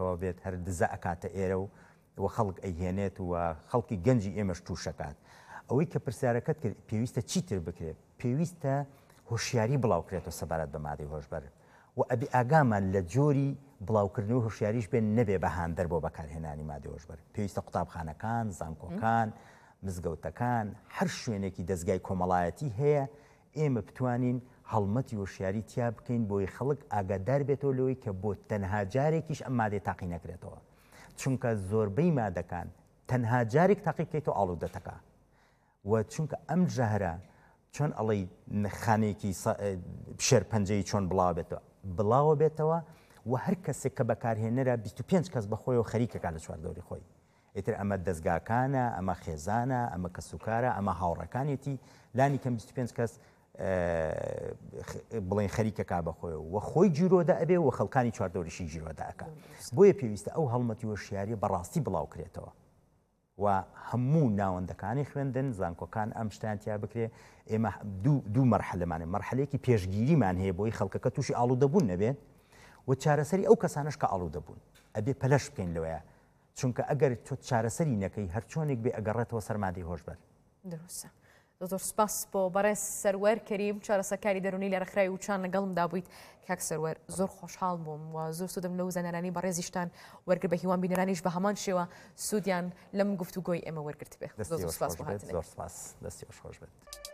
شارەکەەوە بێت هەر دزە ئەکاتە ئێرە و خەڵک ئەیهێنێت و خەڵکی گەنجی ئێمەش تووشەکات ئەوەی کە پرسیارەکەت کرد پێویستە چیتر بکرێت پێویستە هۆشیاری بڵاوکرێتەوە سەبارەت بە مادەی هۆشبەر و ئەبی ئاگامان لە جۆری بڵاوکردنەوە هۆشیاریش بێن نەبێ بەهاندەر بۆ بەکارهێنانی مادەی هۆشبەر پێویستە قوتابخانەکان زانکۆکان مزگەوتەکان هەر شوێنێکی دەستگای کۆمەڵایەتی هەیە ئێمە بتوانین هەڵمەتی هۆشیاری تیا بکەین بۆی خەڵک ئاگادار بێتەوە لەوەی کە بۆ تەنها جارێکیش ئەم مادەی تاقی نەکرێتەوە چونکە زۆربەی مادەکان تەنها جارێک تاقی بکەیتەوە ئاڵوودەتەکە و چونکە ئەم ژەهرە چۆن ئەڵەی خانەیەکی شێرپەنجەی چۆن بڵاوە بێتەوە و هەر کەسێک کە بەکارهێنەرە 25 کەس بەخۆیەوە خەریکەکە لە چواردۆری خۆی ئیتر ئەمە دەستگاکانە ئەمە خێزانە ئەمە کەسوکارە ئەمە هاوڕەکانێتی لانی کەم 25 کەس بڵێن خەریکەکە بەخۆیەوە و خۆی جیرۆدا ئەبێ و خەڵکانی چواردۆریشی جیرۆدا ئەکە بۆیە پێویستە ئەو هەڵمەتی هۆشیاری بەڕاستی بڵاوکرێتەوە و هەموو ناوەندەکانی خوێندن زانکۆکان ئەم شتیانتیا بکرێ ئێمە دوو مەرحلەمانێ مەرحلەیەکی پێشگیریمان هەیە بۆی خەڵکەکە تووشی ئاڵوودەبوون نەبێت و چارەسەری ئەو کەسانش کە ئاڵوودەبوون ئەبێ پەلەش بکەین لەوەیە چونکە ئەگەر تۆ چارەسەری نەکەی هەر چۆنێک بێ ئەگەڕێتەوە سەر مادەی هۆشبەر دروستە زۆر سپاس بۆ بەڕێز سەروەر کەریم چارەسەرکاری دەرونی لە ڕێکخراوی وچان لەگەڵمدا بوویت کاک سەروەر زۆر خۆشحاڵ بووم و زۆر سوودم لەو زانانانی بەڕێزیشتان وەرگر بە هیوان بینەرانیش بە هەمان شێوە سوودیان لەم گفتوگۆی ئێمە وەرگرت بێ زۆر سپاس بۆ هاتنێ زۆر سپاس دەستی بەش خۆش بێت